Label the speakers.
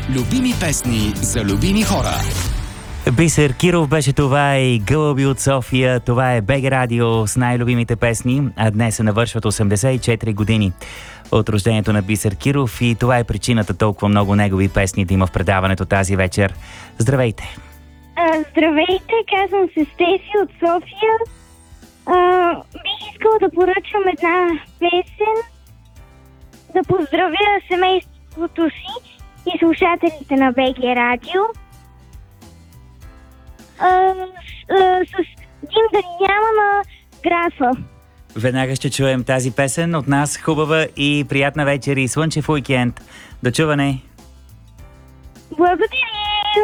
Speaker 1: Любими песни за любими хора.
Speaker 2: Бисер Киров беше това и Гълъби от София. Това е БГ Радио с най-любимите песни, а днес се навършват 84 години от рождението на Бисер Киров и това е причината толкова много негови песни да има в предаването тази вечер. Здравейте!
Speaker 3: Здравейте, казвам се Стефи от София. Бих искала да поръчам една песен, да поздравя семейството си и слушателите на БГ Радио. С Дим да няма на графа.
Speaker 2: Веднага ще чуем тази песен от нас. Хубава и приятна вечер и слънчев уикенд. До чуване!
Speaker 3: Благодаря!